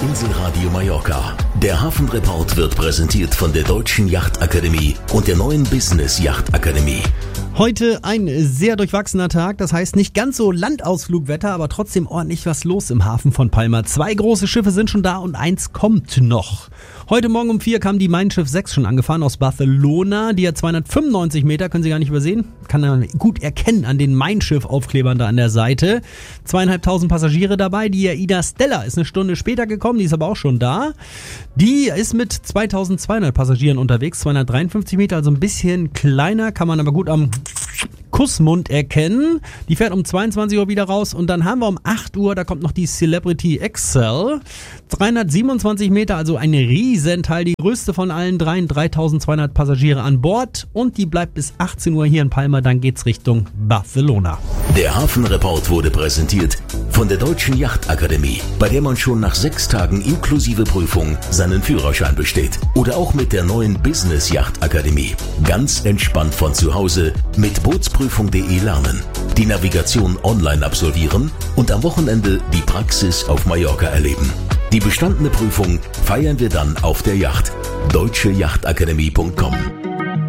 Inselradio Mallorca. Der Hafenreport wird präsentiert von der Deutschen Yachtakademie und der neuen Business Yachtakademie. Heute ein sehr durchwachsener Tag, das heißt nicht ganz so Landausflugwetter, aber trotzdem ordentlich was los im Hafen von Palma. 2 große Schiffe sind schon da und eins kommt noch. Heute Morgen um 4 kam die Mein Schiff 6 schon angefahren aus Barcelona. Die hat 295 Meter, können Sie gar nicht übersehen. Kann man gut erkennen an den Mein Schiff Aufklebern da an der Seite. 2.500 Passagiere dabei. Die AIDA Stella ist eine Stunde später gekommen, die ist aber auch schon da. Die ist mit 2.200 Passagieren unterwegs, 253 Meter, also ein bisschen kleiner, kann man aber gut am Kussmund erkennen. Die fährt um 22 Uhr wieder raus und dann haben wir um 8 Uhr, da kommt noch die Celebrity Excel. 327 Meter, also ein Riesenteil, die größte von allen dreien, 3.200 Passagiere an Bord und die bleibt bis 18 Uhr hier in Palma, dann geht's Richtung Barcelona. Der Hafenreport wurde präsentiert von der Deutschen Yachtakademie, bei der man schon nach 6 Tagen inklusive Prüfung seinen Führerschein besteht. Oder auch mit der neuen Business Yachtakademie. Ganz entspannt von zu Hause mit bootsprüfung.de lernen, die Navigation online absolvieren und am Wochenende die Praxis auf Mallorca erleben. Die bestandene Prüfung feiern wir dann auf der Yacht. deutscheyachtakademie.com